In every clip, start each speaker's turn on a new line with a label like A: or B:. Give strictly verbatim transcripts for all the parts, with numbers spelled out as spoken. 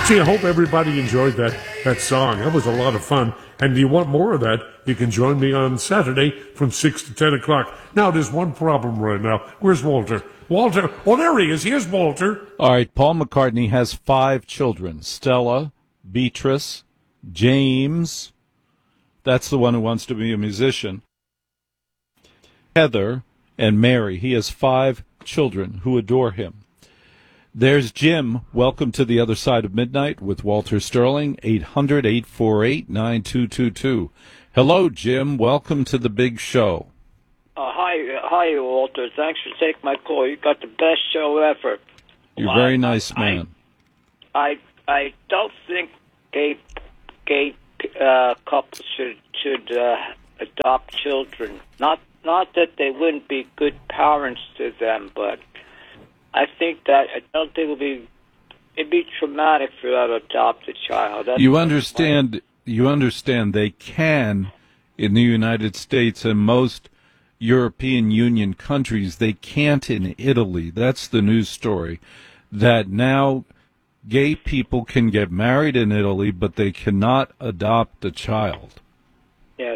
A: Gee, I hope everybody enjoyed that, that song. That was a lot of fun. And if you want more of that, you can join me on Saturday from six to ten o'clock. Now, there's one problem right now. Where's Walter? Walter. Oh, there he is. Here's Walter.
B: All right, Paul McCartney has five children. Stella, Beatrice, James. That's the one who wants to be a musician. Heather and Mary. He has five children who adore him. There's Jim. Welcome to the other side of midnight with Walter Sterling, eight hundred, eight four eight, nine two two two. Hello, Jim. Welcome to the big show.
C: Uh, hi, uh, hi, Walter. Thanks for taking my call. You got the best show ever.
B: You're a
C: well,
B: very
C: I,
B: nice
C: I,
B: man.
C: I I don't think gay gay uh, couples should should uh, adopt children. Not not that they wouldn't be good parents to them, but I think that I don't think it'll be it'd be traumatic for that adopted child. That's
B: you understand? You understand? They can in the United States and most European Union countries. They can't in Italy. That's the news story. That now gay people can get married in Italy, but they cannot adopt a child.
C: Yes.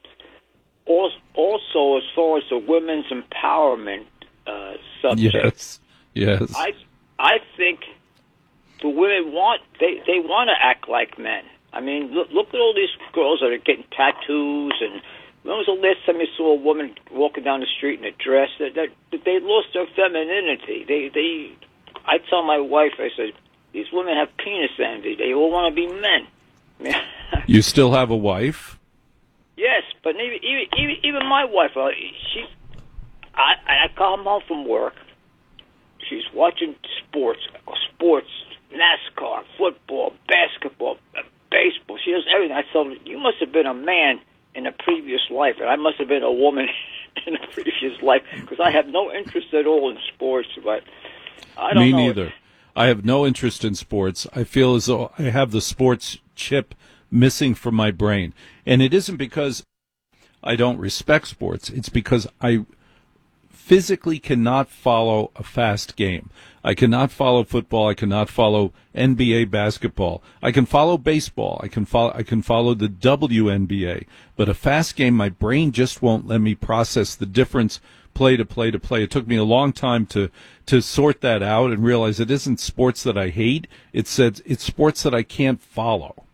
C: Also, as far as the women's empowerment uh, subject.
B: Yes. Yes.
C: I I think the women want they they want to act like men. I mean, look look at all these girls that are getting tattoos. And when was the last time you saw a woman walking down the street in a dress? That that they lost their femininity. They they. I tell my wife, I said, these women have penis envy. They all want to be men.
B: You still have a wife?
C: Yes, but even even even my wife, uh, she, I I come home from work. She's watching sports, sports, NASCAR, football, basketball, baseball. She does everything. I told her, you must have been a man in a previous life, and I must have been a woman in a previous life, because I have no interest at all in sports. But I don't
B: Me
C: know.
B: neither. I have no interest in sports. I feel as though I have the sports chip missing from my brain. And it isn't because I don't respect sports. It's because I physically cannot follow a fast game. I cannot follow football. I cannot follow N B A basketball. I can follow baseball. I can follow I can follow the W N B A. But a fast game, my brain just won't let me process the difference play to play to play. It took me a long time to to sort that out and realize it isn't sports that I hate. It's it's sports that I can't follow.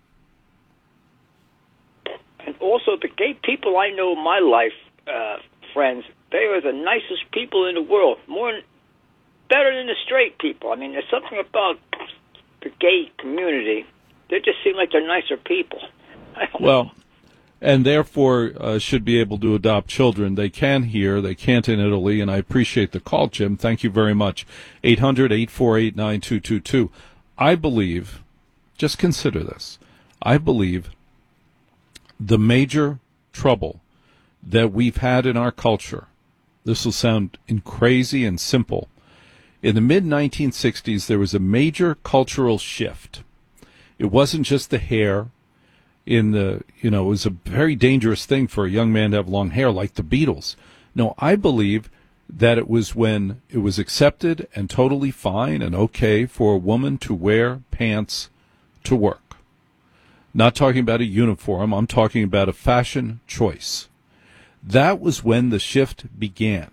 C: And also, the gay people I know in my life, uh, friends, they are the nicest people in the world. More, better than the straight people. I mean, there's something about the gay community. They just seem like they're nicer people.
B: Well, know. And therefore uh, should be able to adopt children. They can here. They can't in Italy. And I appreciate the call, Jim. Thank you very much. eight hundred, eight four eight, nine two two two. I believe, just consider this, I believe the major trouble that we've had in our culture, this will sound crazy and simple. In the mid nineteen sixties, there was a major cultural shift. It wasn't just the hair. In the, you know, it was a very dangerous thing for a young man to have long hair like the Beatles. No, I believe that it was when it was accepted and totally fine and okay for a woman to wear pants to work. Not talking about a uniform, I'm talking about a fashion choice. That was when the shift began.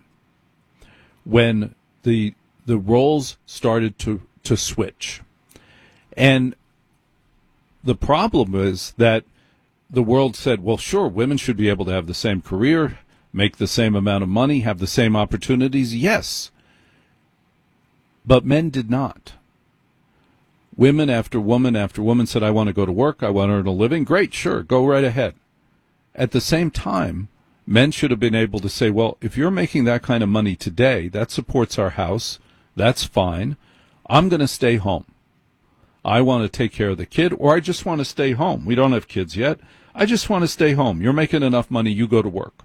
B: When the the roles started to, to switch. And the problem is that the world said, well, sure, women should be able to have the same career, make the same amount of money, have the same opportunities. Yes. But men did not. Women after woman after woman said, I want to go to work, I want to earn a living. Great, sure, go right ahead. At the same time, men should have been able to say, well, if you're making that kind of money today, that supports our house, that's fine. I'm going to stay home. I want to take care of the kid, or I just want to stay home. We don't have kids yet. I just want to stay home. You're making enough money, you go to work.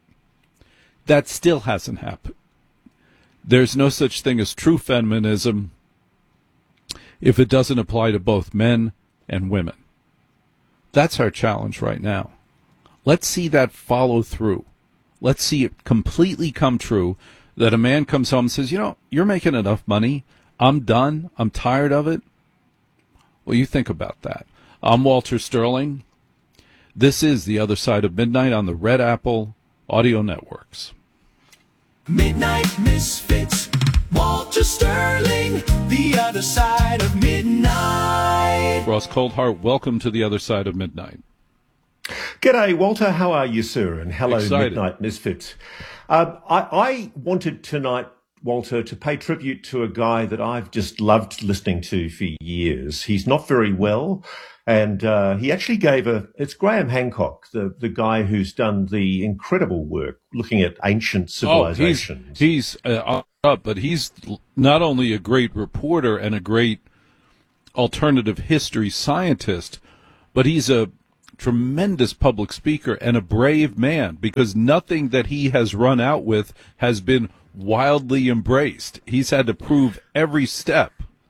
B: That still hasn't happened. There's no such thing as true feminism if it doesn't apply to both men and women. That's our challenge right now. Let's see that follow through. Let's see it completely come true, that a man comes home and says, you know, you're making enough money. I'm done. I'm tired of it. Well, you think about that. I'm Walter Sterling. This is The Other Side of Midnight on the Red Apple Audio Networks.
D: Midnight Misfits, Walter Sterling, The Other Side of Midnight.
B: Ross Coldhart, welcome to The Other Side of Midnight.
E: G'day, Walter. How are you, sir? And hello,
B: Excited.
E: Midnight Misfits. Um, I, I wanted tonight, Walter, to pay tribute to a guy that I've just loved listening to for years. He's not very well, and uh, he actually gave a... It's Graham Hancock, the, the guy who's done the incredible work looking at ancient civilizations.
B: Oh, he's, he's uh, up, but he's not only a great reporter and a great alternative history scientist, but he's a tremendous public speaker and a brave man, because nothing that he has run out with has been wildly embraced. He's had to prove every step.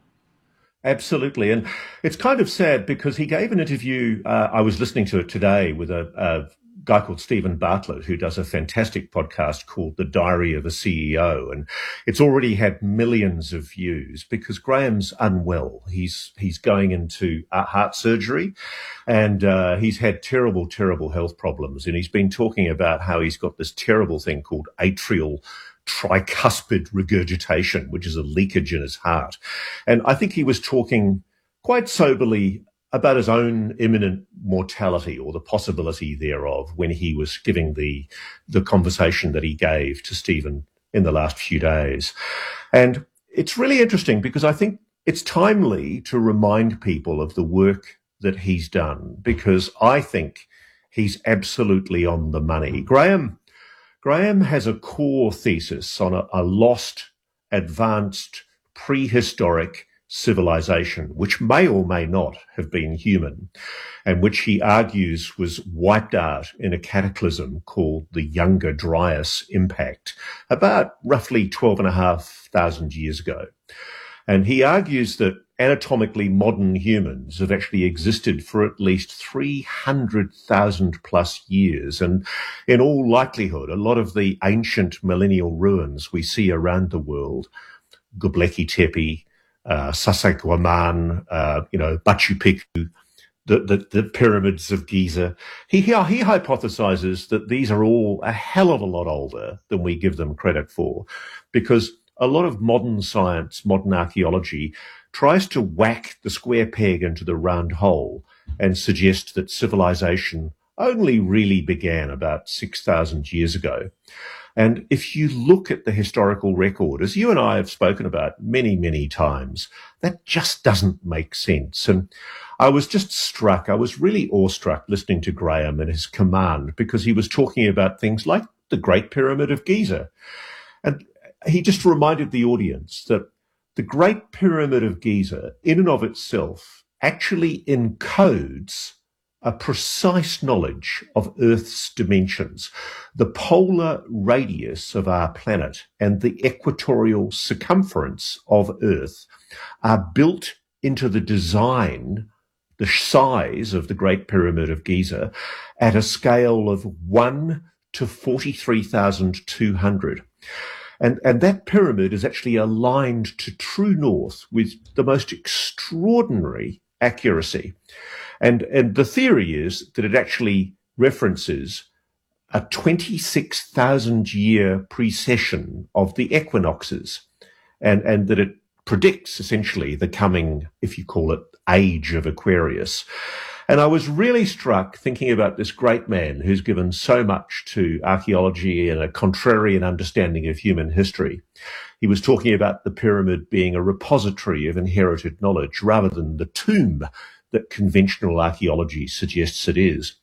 E: Absolutely. And it's kind of sad because he gave an interview, uh, I was listening to it today with a, a guy called Stephen Bartlett, who does a fantastic podcast called The Diary of a C E O. And it's already had millions of views because Graham's unwell. He's, he's going into uh, heart surgery, and uh, he's had terrible, terrible health problems. And he's been talking about how he's got this terrible thing called atrial tricuspid regurgitation, which is a leakage in his heart. And I think he was talking quite soberly about his own imminent mortality, or the possibility thereof, when he was giving the the conversation that he gave to Stephen in the last few days. And it's really interesting because I think it's timely to remind people of the work that he's done, because I think he's absolutely on the money. Graham Graham has a core thesis on a, a lost, advanced, prehistoric civilization, which may or may not have been human, and which he argues was wiped out in a cataclysm called the Younger Dryas impact about roughly twelve and a half thousand years ago. And he argues that anatomically modern humans have actually existed for at least three hundred thousand plus years. And in all likelihood, a lot of the ancient millennial ruins we see around the world, Göbekli Tepe, uh, Sacsayhuaman, uh, you know, Machu Picchu, the, the, the pyramids of Giza, he, he, he hypothesizes that these are all a hell of a lot older than we give them credit for, because a lot of modern science, modern archaeology, tries to whack the square peg into the round hole and suggest that civilization only really began about six thousand years ago. And if you look at the historical record, as you and I have spoken about many, many times, that just doesn't make sense. And I was just struck, I was really awestruck listening to Graham and his command, because he was talking about things like the Great Pyramid of Giza. And he just reminded the audience that the Great Pyramid of Giza, in and of itself, actually encodes a precise knowledge of Earth's dimensions. The polar radius of our planet and the equatorial circumference of Earth are built into the design, the size of the Great Pyramid of Giza, at a scale of one to forty-three thousand two hundred. And, and that pyramid is actually aligned to true north with the most extraordinary accuracy. And, and the theory is that it actually references a twenty-six thousand year precession of the equinoxes, and, and that it predicts essentially the coming, if you call it, age of Aquarius. And I was really struck thinking about this great man who's given so much to archaeology and a contrarian understanding of human history. He was talking about the pyramid being a repository of inherited knowledge rather than the tomb that conventional archaeology suggests it is.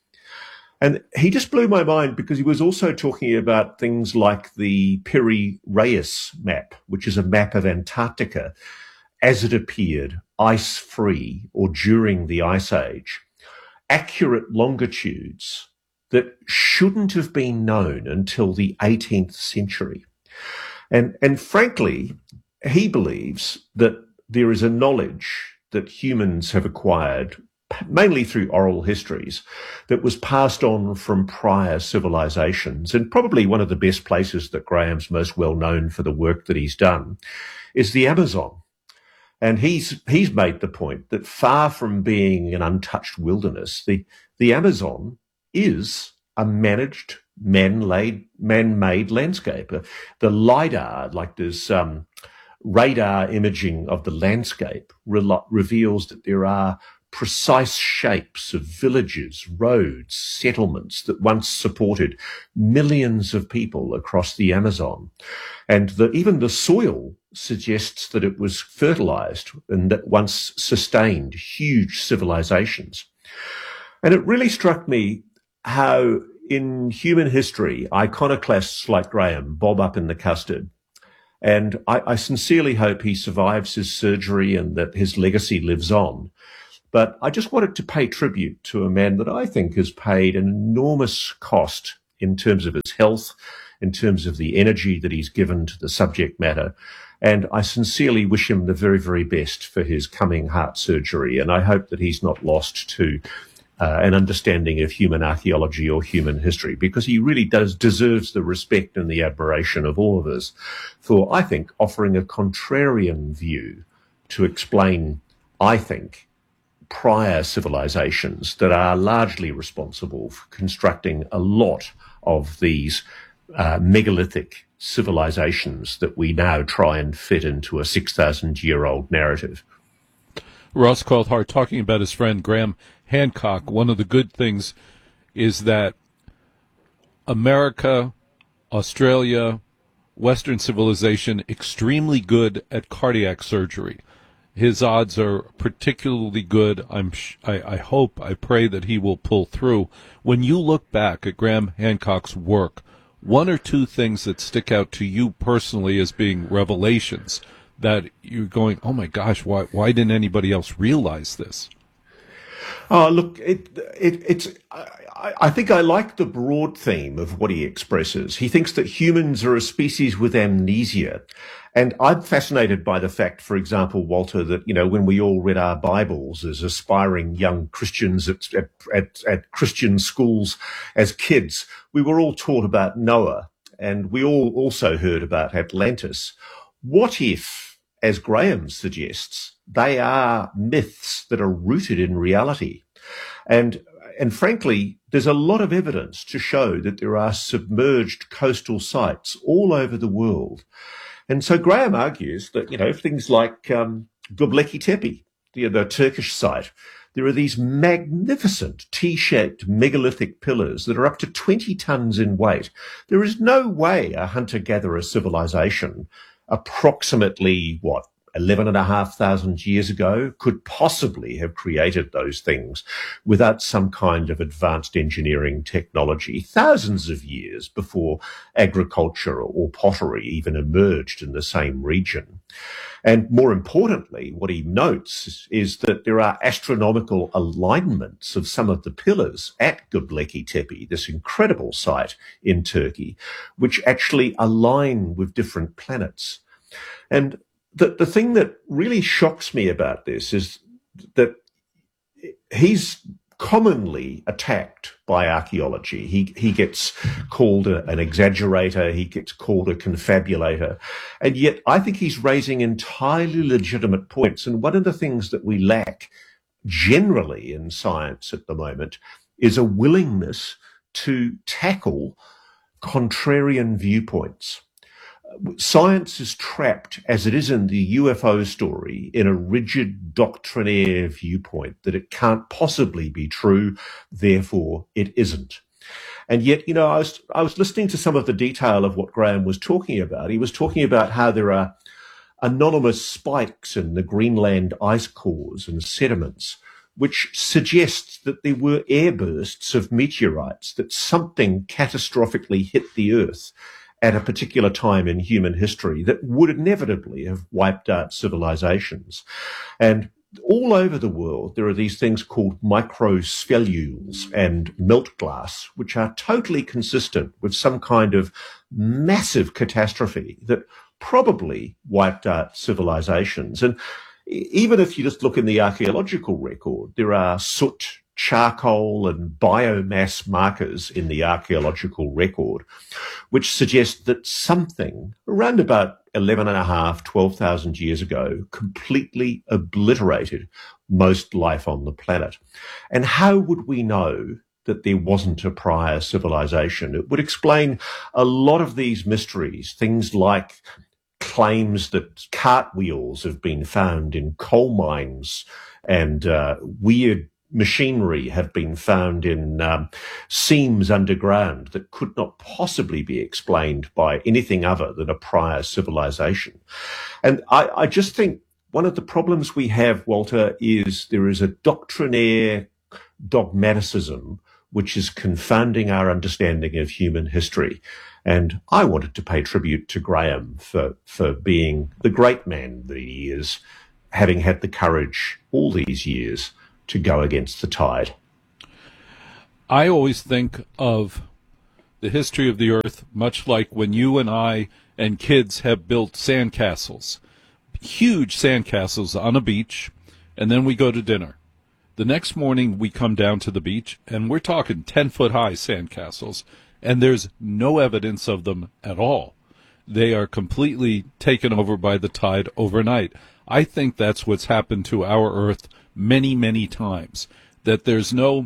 E: And he just blew my mind because he was also talking about things like the Piri-Reis map, which is a map of Antarctica as it appeared, ice-free or during the Ice Age. Accurate longitudes that shouldn't have been known until the eighteenth century. And, and frankly, he believes that there is a knowledge that humans have acquired, mainly through oral histories, that was passed on from prior civilizations. And probably one of the best places that Graham's most well known for the work that he's done is the Amazon. And he's he's made the point that far from being an untouched wilderness, the, the Amazon is a managed, man-made, man-made landscape. Uh, the LiDAR, like there's um, radar imaging of the landscape, re- reveals that there are precise shapes of villages, roads, settlements that once supported millions of people across the Amazon. And the, even the soil suggests that it was fertilized and that once sustained huge civilizations. And it really struck me how in human history, iconoclasts like Graham bob up in the custard. And I, I sincerely hope he survives his surgery and that his legacy lives on. But I just wanted to pay tribute to a man that I think has paid an enormous cost in terms of his health, in terms of the energy that he's given to the subject matter. And I sincerely wish him the very, very best for his coming heart surgery. And I hope that he's not lost to uh, an understanding of human archaeology or human history, because he really does deserves the respect and the admiration of all of us for, I think, offering a contrarian view to explain, I think, prior civilizations that are largely responsible for constructing a lot of these uh, megalithic civilizations that we now try and fit into a six thousand year old narrative.
B: Ross Coulthart talking about his friend Graham Hancock. One of the good things is that America, Australia, Western civilization, extremely good at cardiac surgery. His odds are particularly good. I'm, sh- I, I hope, I pray that he will pull through. When you look back at Graham Hancock's work, one or two things that stick out to you personally as being revelations that you're going, oh my gosh, why why didn't anybody else realize this?
E: Oh, look, it, it, it's. I, I think I like the broad theme of what he expresses. He thinks that humans are a species with amnesia. And I'm fascinated by the fact, for example, Walter, that, you know, when we all read our Bibles as aspiring young Christians at, at, at, at Christian schools as kids, we were all taught about Noah, and we all also heard about Atlantis. What if, as Graham suggests, they are myths that are rooted in reality? And And frankly, there's a lot of evidence to show that there are submerged coastal sites all over the world. And so Graham argues that, you know, things like um, Göbekli Tepe, the, the Turkish site, there are these magnificent T-shaped megalithic pillars that are up to twenty tons in weight. There is no way a hunter-gatherer civilization approximately, what, eleven and a half thousand years ago could possibly have created those things without some kind of advanced engineering technology, thousands of years before agriculture or pottery even emerged in the same region. And more importantly, what he notes is that there are astronomical alignments of some of the pillars at Göbekli Tepe, this incredible site in Turkey, which actually align with different planets. And The, the thing that really shocks me about this is that he's commonly attacked by archaeology. He, he gets called a, an exaggerator. He gets called a confabulator. And yet I think he's raising entirely legitimate points. And one of the things that we lack generally in science at the moment is a willingness to tackle contrarian viewpoints. Science is trapped, as it is in the U F O story, in a rigid doctrinaire viewpoint that it can't possibly be true, therefore it isn't. And yet, you know, I was, I was listening to some of the detail of what Graham was talking about. He was talking about how there are anonymous spikes in the Greenland ice cores and sediments, which suggests that there were airbursts of meteorites, that something catastrophically hit the Earth at a particular time in human history that would inevitably have wiped out civilizations. And all over the world, there are these things called microspherules and melt glass, which are totally consistent with some kind of massive catastrophe that probably wiped out civilizations. And even if you just look in the archaeological record, there are soot, charcoal and biomass markers in the archaeological record, which suggest that something around about eleven and a half, twelve thousand years ago, completely obliterated most life on the planet. And how would we know that there wasn't a prior civilization? It would explain a lot of these mysteries, things like claims that cartwheels have been found in coal mines and uh, weird machinery have been found in um, seams underground that could not possibly be explained by anything other than a prior civilization. And I, I just think one of the problems we have, Walter, is there is a doctrinaire dogmaticism which is confounding our understanding of human history. And I wanted to pay tribute to Graham for, for being the great man that he is, having had the courage all these years to go against the tide.
B: I always think of the history of the earth much like when you and I and kids have built sandcastles, huge sandcastles on a beach, and then we go to dinner. The next morning we come down to the beach, and we're talking ten-foot-high sandcastles, and there's no evidence of them at all. They are completely taken over by the tide overnight. I think that's what's happened to our earth many, many times, that there's no,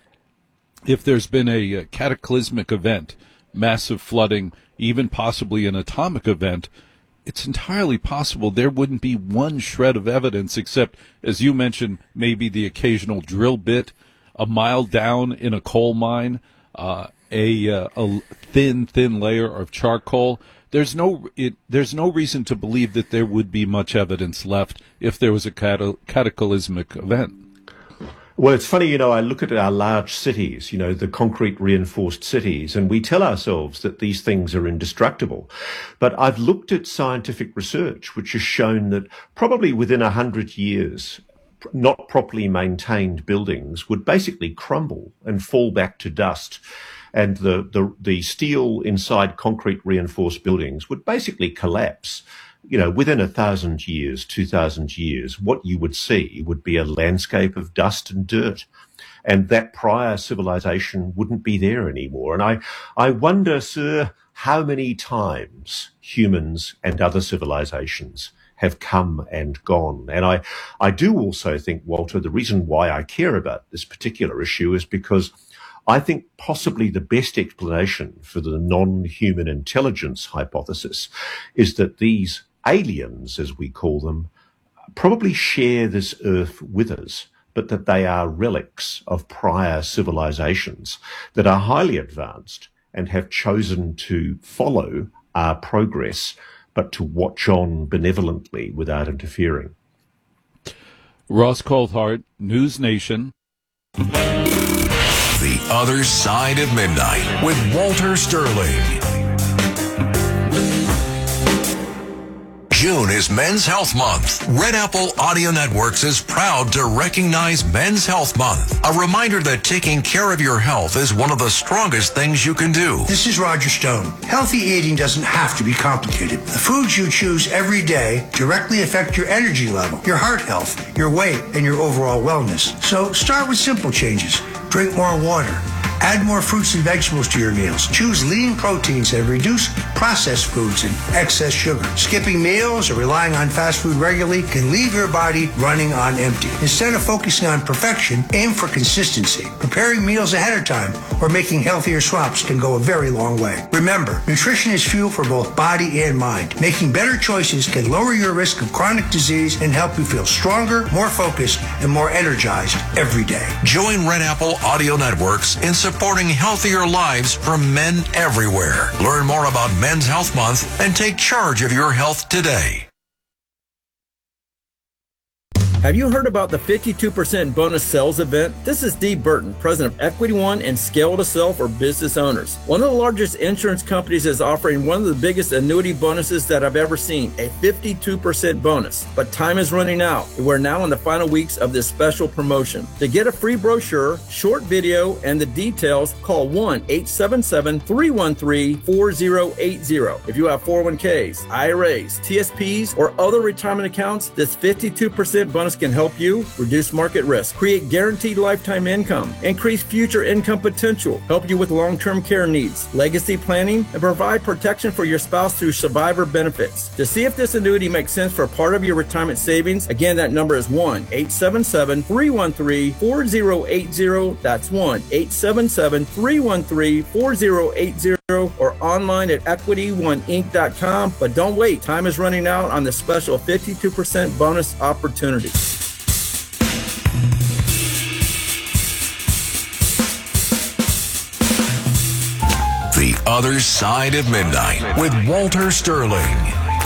B: if there's been a, a cataclysmic event, massive flooding, even possibly an atomic event, it's entirely possible there wouldn't be one shred of evidence except, as you mentioned, maybe the occasional drill bit, a mile down in a coal mine, uh, a, uh, a thin, thin layer of charcoal. There's no it, there's no reason to believe that there would be much evidence left if there was a cata- cataclysmic event.
E: Well, it's funny, you know, I look at our large cities, you know, the concrete reinforced cities, and we tell ourselves that these things are indestructible. But I've looked at scientific research, which has shown that probably within a hundred years, not properly maintained buildings would basically crumble and fall back to dust. And the, the, the steel inside concrete reinforced buildings would basically collapse. You know, within a thousand years, two thousand years, what you would see would be a landscape of dust and dirt. And that prior civilization wouldn't be there anymore. And I, I wonder, sir, how many times humans and other civilizations have come and gone. And I, I do also think, Walter, the reason why I care about this particular issue is because I think possibly the best explanation for the non-human intelligence hypothesis is that these aliens, as we call them, probably share this earth with us, but that they are relics of prior civilizations that are highly advanced and have chosen to follow our progress, but to watch on benevolently without interfering.
B: Ross Coulthart, News Nation.
F: The Other Side of Midnight with Walter Sterling. June is Men's Health Month. Red Apple Audio Networks is proud to recognize Men's Health Month. A reminder that taking care of your health is one of the strongest things you can do.
G: This is Roger Stone. Healthy eating doesn't have to be complicated. The foods you choose every day directly affect your energy level, your heart health, your weight, and your overall wellness. So start with simple changes. Drink more water. Add more fruits and vegetables to your meals. Choose lean proteins and reduce processed foods and excess sugar. Skipping meals or relying on fast food regularly can leave your body running on empty. Instead of focusing on perfection, aim for consistency. Preparing meals ahead of time or making healthier swaps can go a very long way. Remember, nutrition is fuel for both body and mind. Making better choices can lower your risk of chronic disease and help you feel stronger, more focused, and more energized every day.
F: Join Red Apple Audio Networks in supporting healthier lives from men everywhere. Learn more about Men's Health Month and take charge of your health today.
H: Have you heard about the fifty-two percent bonus sales event? This is Steve Burton, president of Equity One and Scale to Sell for business owners. One of the largest insurance companies is offering one of the biggest annuity bonuses that I've ever seen, a fifty-two percent bonus. But time is running out. We're now in the final weeks of this special promotion. To get a free brochure, short video, and the details, call one eight seven seven, three one three, four zero eight zero. If you have four oh one k's, I R As, T S Ps, or other retirement accounts, this fifty-two percent bonus bonus can help you reduce market risk, create guaranteed lifetime income, increase future income potential, help you with long-term care needs, legacy planning, and provide protection for your spouse through survivor benefits. To see if this annuity makes sense for part of your retirement savings, again, that number is one eight seven seven, three one three, four zero eight zero. That's one eight seven seven, three one three, four zero eight zero or online at equity one inc dot com. But don't wait. Time is running out on the special fifty-two percent bonus opportunity.
F: The Other Side of Midnight with Walter Sterling.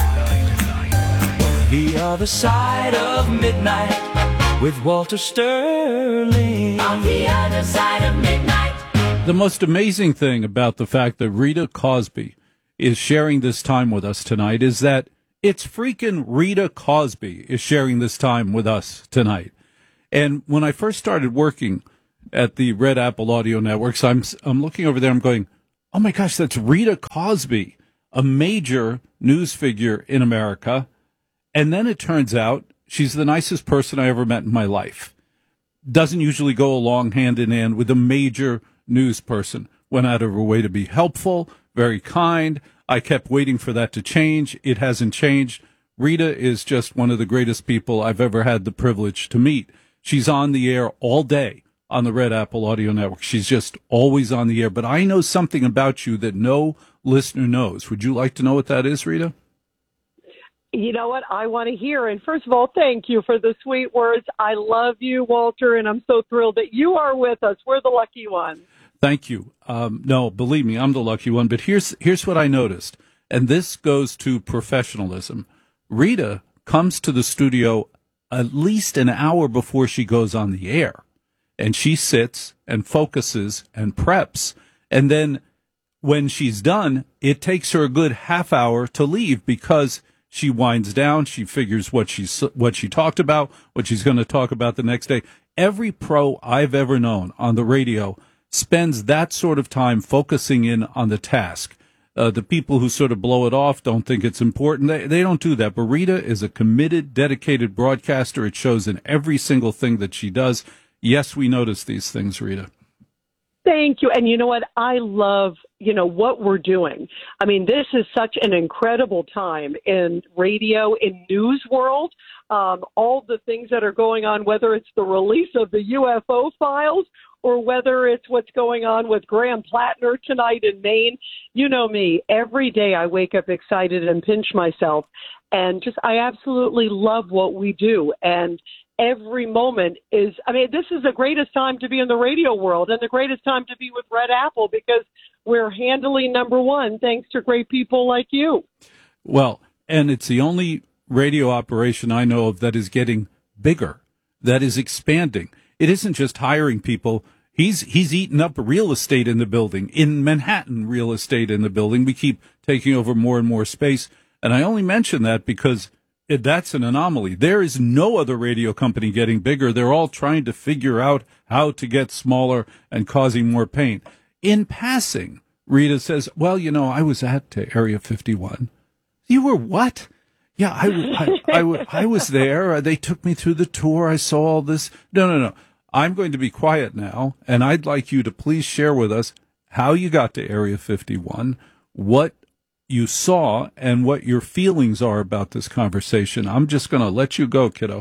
D: The Other Side of Midnight with Walter Sterling. On the other side of midnight.
B: The most amazing thing about the fact that Rita Cosby is sharing this time with us tonight is that it's freaking Rita Cosby is sharing this time with us tonight. And when I first started working at the Red Apple Audio Networks, I'm I'm looking over there, I'm going, oh my gosh, that's Rita Cosby, a major news figure in America. And then it turns out she's the nicest person I ever met in my life. Doesn't usually go along hand in hand with a major news person. Went out of her way to be helpful, very kind. I kept waiting for that to change. It hasn't changed. Rita is just one of the greatest people I've ever had the privilege to meet. She's on the air all day on the Red Apple Audio Network. She's just always on the air. But I know something about you that no listener knows. Would you like to know what that is, Rita?
I: You know what? I want to hear. And first of all, thank you for the sweet words. I love you, Walter, and I'm so thrilled that you are with us. We're the lucky ones.
B: Thank you. Um, no, believe me, I'm the lucky one. But here's here's what I noticed, and this goes to professionalism. Rita comes to the studio at least an hour before she goes on the air, and she sits and focuses and preps, and then when she's done, it takes her a good half hour to leave because she winds down. She figures what she's what she talked about, what she's going to talk about the next day. Every pro I've ever known on the radio spends that sort of time focusing in on the task. Uh, the people who sort of blow it off don't think it's important. They, they don't do that. But Rita is a committed, dedicated broadcaster. It shows in every single thing that she does. Yes, we notice these things, Rita.
I: Thank you. And you know what? I love, you know, what we're doing. I mean, this is such an incredible time in radio, in news world. Um, all the things that are going on, whether it's the release of the U F O files or whether it's what's going on with Graham Plattner tonight in Maine. You know me. Every day I wake up excited and pinch myself. And just, I absolutely love what we do. And every moment is, I mean, this is the greatest time to be in the radio world and the greatest time to be with Red Apple because we're handily number one thanks to great people like you.
B: Well, and it's the only radio operation I know of that is getting bigger, that is expanding. It isn't just hiring people. He's he's eaten up real estate in the building, in Manhattan real estate in the building. We keep taking over more and more space. And I only mention that because it, that's an anomaly. There is no other radio company getting bigger. They're all trying to figure out how to get smaller and causing more pain. In passing, Rita says, well, you know, I was at uh, Area fifty-one. You were what? Yeah, I, I, I, I was there. They took me through the tour. I saw all this. No, no, no. I'm going to be quiet now, and I'd like you to please share with us how you got to Area fifty-one, what you saw, and what your feelings are about this conversation. I'm just going to let you go, kiddo.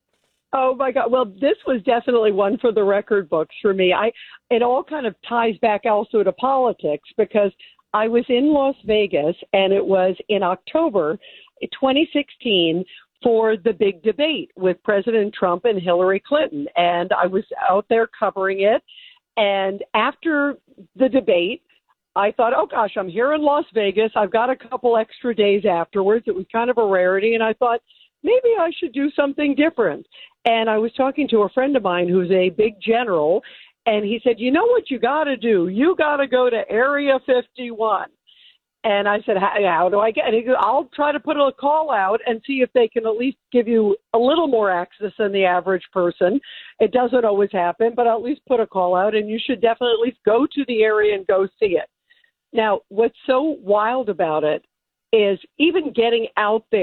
I: Oh, my God. Well, this was definitely one for the record books for me. I It all kind of ties back also to politics because I was in Las Vegas, and it was in October twenty sixteen for the big debate with President Trump and Hillary Clinton. And I was out there covering it. And after the debate, I thought, oh, gosh, I'm here in Las Vegas. I've got a couple extra days afterwards. It was kind of a rarity. And I thought, maybe I should do something different. And I was talking to a friend of mine who's a big general. And he said, you know what you got to do? You got to go to Area fifty-one. And I said, how, how do I get it? He goes, I'll try to put a call out and see if they can at least give you a little more access than the average person. It doesn't always happen, but I'll at least put a call out, and you should definitely at least go to the area and go see it. Now, what's so wild about it is even getting out there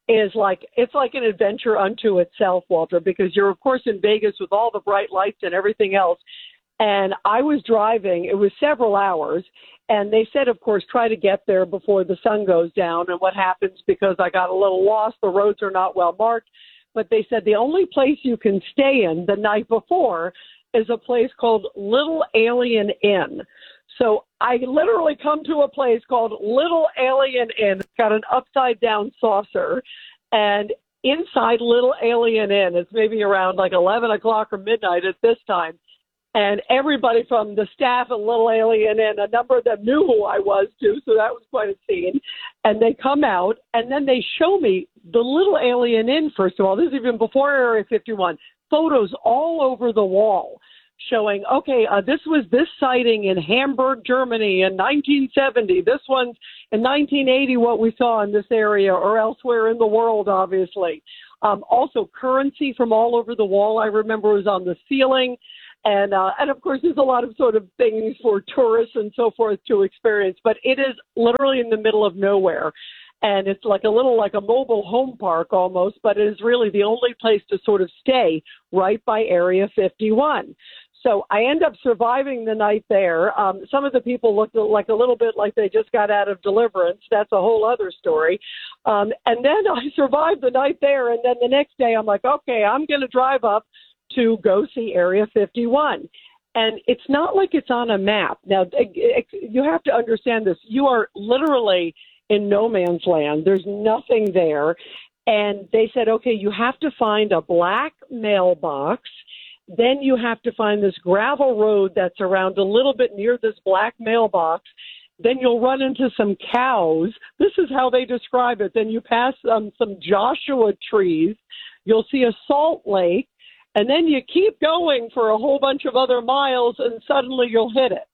I: is like, it's like an adventure unto itself, Walter, because you're, of course, in Vegas with all the bright lights and everything else. And I was driving, it was several hours, and they said, of course, try to get there before the sun goes down. And what happens, because I got a little lost, the roads are not well marked, but they said the only place you can stay in the night before is a place called Little Alien Inn. So I literally come to a place called Little Alien Inn. It's got an upside-down saucer, and inside Little Alien Inn, it's maybe around like eleven o'clock or midnight at this time, and everybody from the staff at Little Alien Inn, a number of them knew who I was, too, so that was quite a scene. And they come out, and then they show me the Little Alien Inn, first of all. This is even before Area fifty-one. Photos all over the wall showing, okay, uh, this was this sighting in Hamburg, Germany in nineteen seventy. This one's in nineteen eighty, what we saw in this area or elsewhere in the world, obviously. Um, also, currency from all over the wall, I remember, was on the ceiling. And, uh, and of course, there's a lot of sort of things for tourists and so forth to experience. But it is literally in the middle of nowhere. And it's like a little like a mobile home park almost, but it is really the only place to sort of stay right by Area fifty-one. So I end up surviving the night there. Um, some of the people looked like a little bit like they just got out of Deliverance. That's a whole other story. Um, and then I survived the night there. And then the next day I'm like, okay, I'm going to drive up to go see Area fifty-one. And it's not like it's on a map. Now, you have to understand this. You are literally in no man's land. There's nothing there. And they said, okay, you have to find a black mailbox. Then you have to find this gravel road that's around a little bit near this black mailbox. Then you'll run into some cows. This is how they describe it. Then you pass um, some Joshua trees. You'll see a salt lake. And then you keep going for a whole bunch of other miles, and suddenly you'll hit it.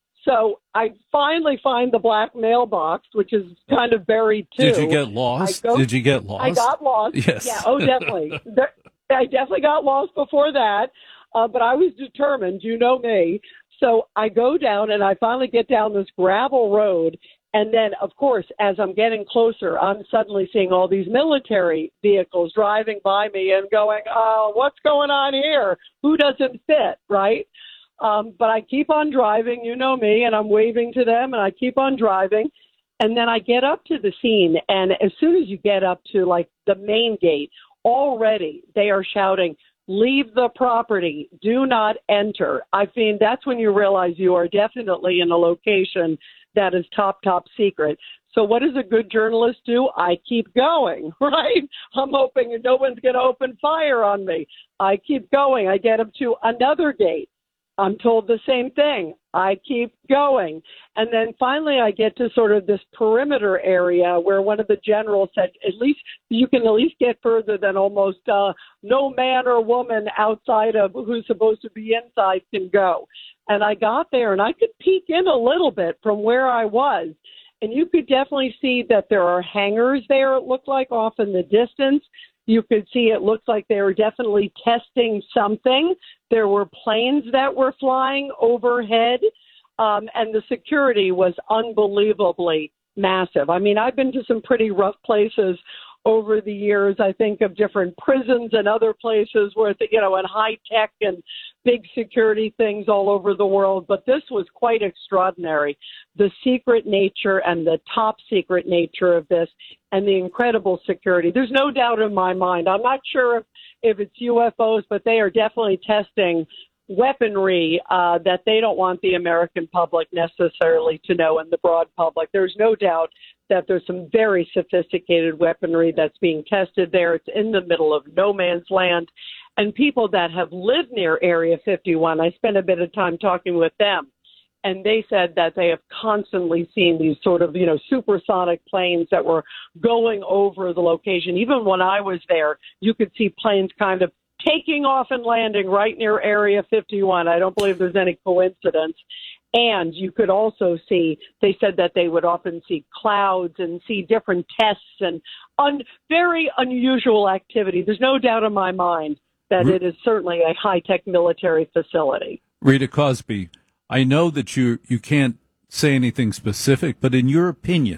I: So I finally find the black mailbox, which is kind of buried, too.
B: Did you get lost?
I: Go,
B: Did you get lost?
I: I got lost.
B: Yes.
I: Yeah, oh, definitely. there, I definitely got lost before that, uh, but I was determined. You know me. So I go down, and I finally get down this gravel road. And then, of course, as I'm getting closer, I'm suddenly seeing all these military vehicles driving by me and going, oh, what's going on here? Who doesn't fit, right? Um, but I keep on driving, you know me, and I'm waving to them, and I keep on driving. And then I get up to the scene, and as soon as you get up to, like, the main gate, already they are shouting, leave the property, do not enter. I mean, that's when you realize you are definitely in a location that is top, top secret. So what does a good journalist do? I keep going, right? I'm hoping no one's going to open fire on me. I keep going. I get up to another gate. I'm told the same thing. I keep going. And then finally I get to sort of this perimeter area where one of the generals said, at least you can at least get further than almost uh, no man or woman outside of who's supposed to be inside can go. And I got there and I could peek in a little bit from where I was. And you could definitely see that there are hangars there, it looked like, off in the distance. You could see it looks like they were definitely testing something. There were planes that were flying overhead, um, and the security was unbelievably massive. I mean, I've been to some pretty rough places over the years. I think of different prisons and other places where, you know, and high tech and big security things all over the world. But this was quite extraordinary. The secret nature and the top secret nature of this and the incredible security. There's no doubt in my mind. I'm not sure if, if it's U F Os, but they are definitely testing weaponry uh, that they don't want the American public necessarily to know, and the broad public. There's no doubt that there's some very sophisticated weaponry that's being tested there. It's in the middle of no man's land. And people that have lived near Area fifty-one, I spent a bit of time talking with them, and they said that they have constantly seen these sort of, you know, supersonic planes that were going over the location. Even when I was there, you could see planes kind of taking off and landing right near Area fifty-one. I don't believe there's any coincidence. And you could also see, they said that they would often see clouds and see different tests and un, very unusual activity. There's no doubt in my mind that it is certainly a high-tech military facility.
B: Rita Cosby, I know that you, you can't say anything specific, but in your opinion,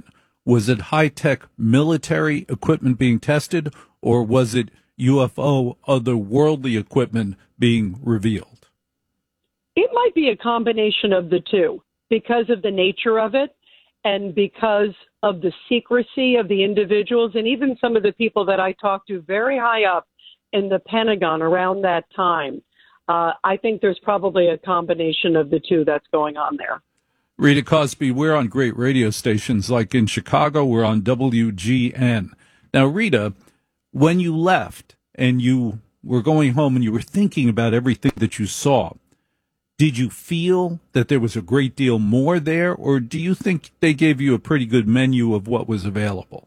B: Was it high-tech military equipment being tested, or was it U F O, otherworldly equipment being revealed?
I: It might be a combination of the two because of the nature of it and because of the secrecy of the individuals and even some of the people that I talked to very high up in the Pentagon around that time. Uh, I think there's probably a combination of the two that's going on there.
B: Rita Cosby, we're on great radio stations like in Chicago, we're on W G N. Now, Rita, when you left and you were going home and you were thinking about everything that you saw, did you feel that there was a great deal more there, or do you think they gave you a pretty good menu of what was available?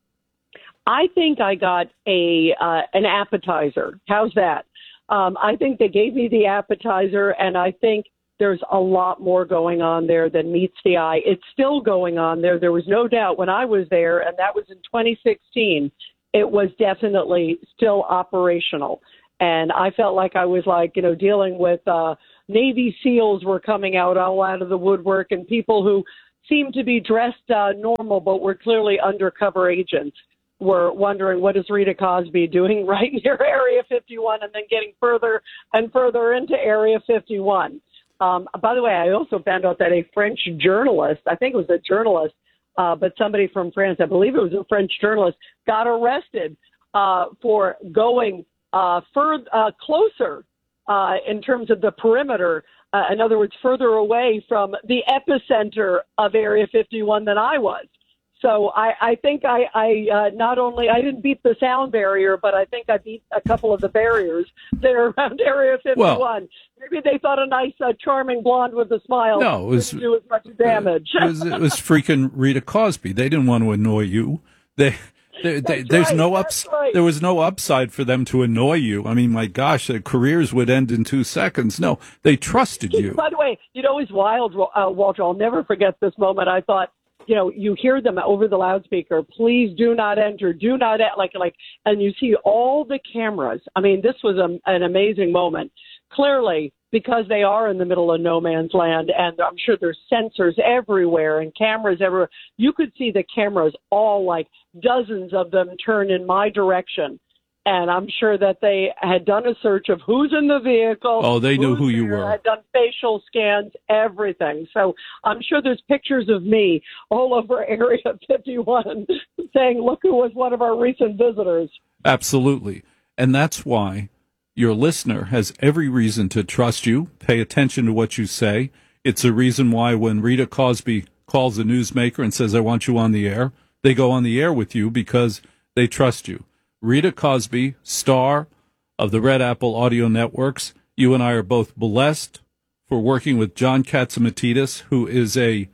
I: I think I got a uh, an appetizer. How's that? Um, I think they gave me the appetizer, and I think there's a lot more going on there than meets the eye. It's still going on there. There was no doubt when I was there, and that was in twenty sixteen, it was definitely still operational. And I felt like I was like, you know, dealing with uh, Navy SEALs were coming out all out of the woodwork and people who seemed to be dressed uh, normal but were clearly undercover agents were wondering, what is Rita Cosby doing right near Area fifty-one, and then getting further and further into Area fifty-one. Um, by the way, I also found out that a French journalist, I think it was a journalist, uh, but somebody from France, I believe it was a French journalist, got arrested uh, for going uh, further, uh, closer uh, in terms of the perimeter. Uh, in other words, further away from the epicenter of Area fifty-one than I was. So I, I think I, I uh, not only, I didn't beat the sound barrier, but I think I beat a couple of the barriers there around Area fifty-one. Well, maybe they thought a nice, uh, charming blonde with a smile
B: no, it was,
I: didn't do as much damage.
B: It was, it was freaking Rita Cosby. They didn't want to annoy you. They, they, they there's
I: right,
B: no ups,
I: right.
B: There was no upside for them to annoy you. I mean, my gosh, their careers would end in two seconds. No, they trusted you.
I: By the way, you know, it's wild, uh, Walter. I'll never forget this moment. I thought, you know, you hear them over the loudspeaker, please do not enter, do not, like, like, and you see all the cameras. I mean, this was a, an amazing moment. Clearly, because they are in the middle of no man's land, and I'm sure there's sensors everywhere and cameras everywhere, you could see the cameras all, like, dozens of them turn in my direction. And I'm sure that they had done a search of who's in the vehicle.
B: Oh, they knew who
I: there,
B: you were.
I: Had done facial scans, everything. So I'm sure there's pictures of me all over Area fifty-one saying, look who was one of our recent visitors.
B: Absolutely. And that's why your listener has every reason to trust you, pay attention to what you say. It's a reason why when Rita Cosby calls a newsmaker and says, I want you on the air, they go on the air with you because they trust you. Rita Cosby, star of the Red Apple Audio Networks. You and I are both blessed for working with John Catsimatidis, who is a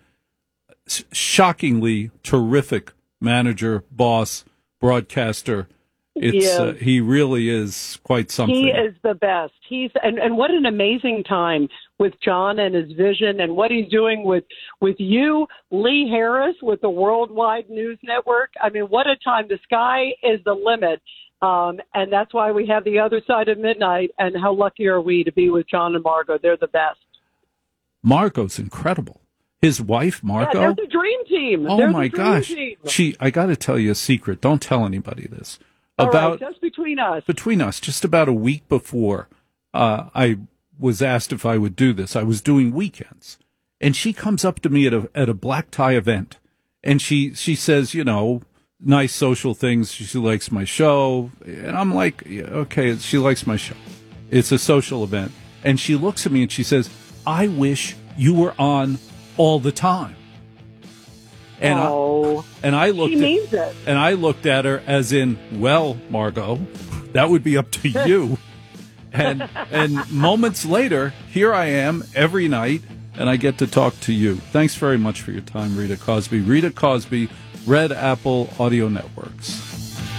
B: shockingly terrific manager, boss, broadcaster. It's
I: yeah.
B: uh, he really is quite something.
I: He is the best. He's and, and what an amazing time with John and his vision and what he's doing with with you, Lee Harris, with the Worldwide News Network. I mean, what a time. The sky is the limit. Um, and that's why we have the other side of midnight. And how lucky are we to be with John and Margot? They're the best.
B: Margot's incredible. His wife, Margot.
I: Yeah, they're the dream team.
B: Oh,
I: they're
B: my
I: the dream
B: gosh.
I: Team.
B: She, I got to tell you a secret. Don't tell anybody this.
I: All
B: About
I: right, just between us.
B: Between us, just about a week before uh, I was asked if I would do this, I was doing weekends, and she comes up to me at a at a black tie event, and she she says, you know, nice social things. She, she likes my show, and I'm like, yeah, okay, she likes my show. It's a social event, and she looks at me and she says, I wish you were on all the time. And
I: oh,
B: I, and I looked
I: she means
B: at,
I: it.
B: and I looked at her as in, well, Margot, that would be up to you. and and moments later, here I am every night, and I get to talk to you. Thanks very much for your time, Rita Cosby. Rita Cosby, Red Apple Audio Networks.